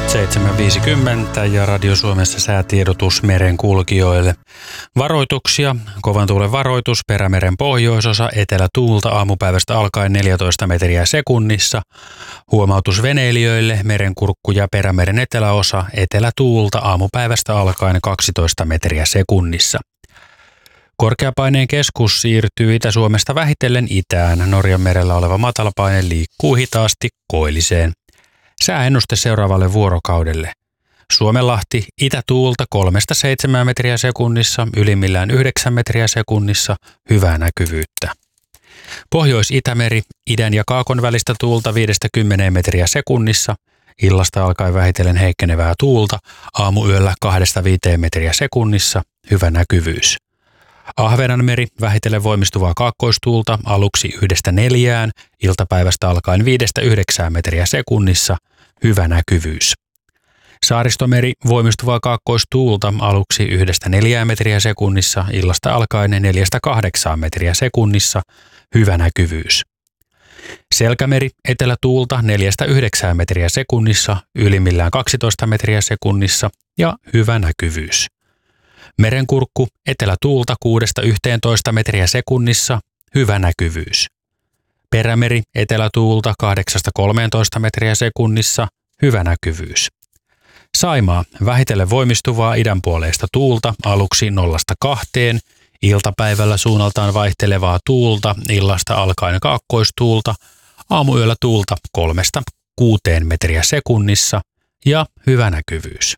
7.50 ja Radio Suomessa säätiedotus merenkulkijoille. Varoituksia. Kovan tuulen varoitus Perämeren pohjoisosa, etelätuulta aamupäivästä alkaen 14 metriä sekunnissa. Huomautus veneilijöille Merenkurkku ja Perämeren eteläosa, etelätuulta aamupäivästä alkaen 12 metriä sekunnissa. Korkeapaineen keskus siirtyy Itä-Suomesta vähitellen itään. Norjan merellä oleva matalapaine liikkuu hitaasti koilliseen. Sääennuste seuraavalle vuorokaudelle. Suomenlahti itätuulta 3-7 metriä sekunnissa, ylimmillään 9 metriä sekunnissa, hyvää näkyvyyttä. Pohjois-Itämeri idän ja kaakon välistä tuulta 5-10 metriä sekunnissa, illasta alkaen vähitellen heikkenevää tuulta, aamuyöllä 2-5 metriä sekunnissa, hyvä näkyvyys. Ahvenanmeri vähitellen voimistuvaa kaakkoistuulta aluksi 1-4, iltapäivästä alkaen 5-9 metriä sekunnissa, hyvä näkyvyys. Saaristomeri voimistuvaa kaakkoistuulta aluksi 1-4 metriä sekunnissa, illasta alkaen 4-8 metriä sekunnissa, hyvä näkyvyys. Selkämeri etelätuulta 4-9 metriä sekunnissa, ylimmillään 12 metriä sekunnissa ja hyvä näkyvyys. Merenkurkku etelätuulta 6-11 metriä sekunnissa, hyvä näkyvyys. Perämeri etelätuulta 8-13 metriä sekunnissa, hyvä näkyvyys. Saimaa vähitellen voimistuvaa idänpuoleista tuulta aluksi 0-2, iltapäivällä suunnaltaan vaihtelevaa tuulta, illasta alkaen kaakkoistuulta, aamuyöllä tuulta 3-6 metriä sekunnissa ja hyvä näkyvyys.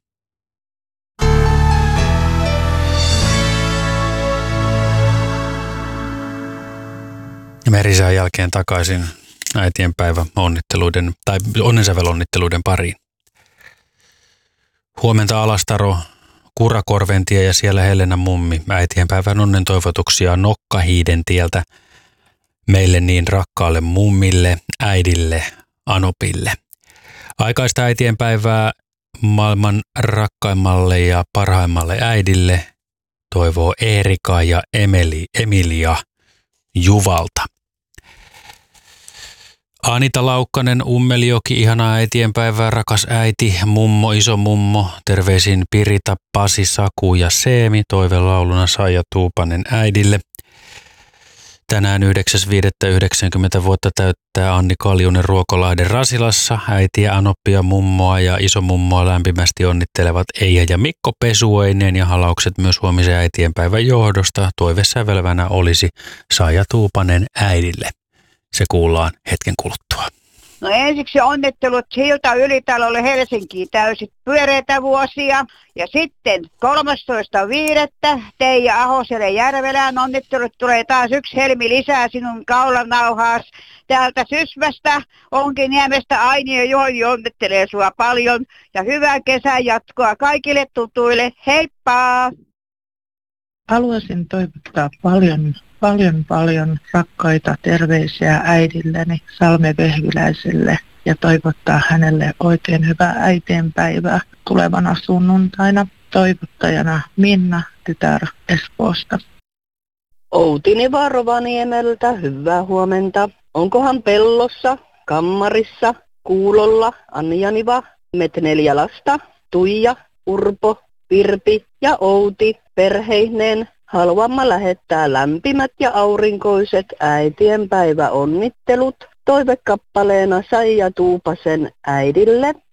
Merisään jälkeen takaisin äitienpäivä onnitteluiden tai onnensävelonnitteluiden pariin. Huomenta Alastaro, Kurakorventie ja siellä Helena mummi. Äitienpäivän onnen toivotuksia Nokkahiiden tieltä meille niin rakkaalle mummille, äidille, Anopille. Aikaista äitienpäivää maailman rakkaimmalle ja parhaimmalle äidille toivoo Eerika ja Emilia Juvalta. Anita Laukkanen, Ummeljoki, ihanaa äitienpäivää, rakas äiti, mummo, iso mummo, terveisin Pirita, Pasi, Saku ja Seemi, toivelauluna Saija Tuupanen äidille. Tänään 9.5.90 vuotta täyttää Anni Kaljunen Ruokolahden Rasilassa. Äitiä, Anoppia, mummoa ja isomummoa lämpimästi onnittelevat Eija ja Mikko Pesuoinen ja halaukset myös huomisen äitienpäivän johdosta. Toivesävelvänä olisi Saija Tuupanen äidille. Se kuullaan hetken kuluttua. No ensiksi onnittelut Hilta Ylitalolle Helsinkiin täysit pyöreitä vuosia. Ja sitten 13.5. Teija Ahoselle Järvelään onnittelut. Tulee taas yksi helmi lisää sinun kaulanauhaas. Täältä Sysmästä, Onkiniemestä Aini ja Jouni onnittelee sua paljon. Ja hyvää kesän jatkoa kaikille tutuille. Heippa! Haluaisin toivottaa paljon rakkaita terveisiä äidilleni Salme Vehviläiselle ja toivottaa hänelle oikein hyvää äitienpäivää tulevana sunnuntaina. Toivottajana Minna, tytär Espoosta. Outini Rovaniemeltä, hyvää huomenta. Onkohan pellossa, kammarissa, kuulolla, Anjaniva, met 4 lasta, Tuija, Urpo, Virpi ja Outi perheineen. Haluamme lähettää lämpimät ja aurinkoiset äitienpäiväonnittelut toivekappaleena Saija Tuupasen äidille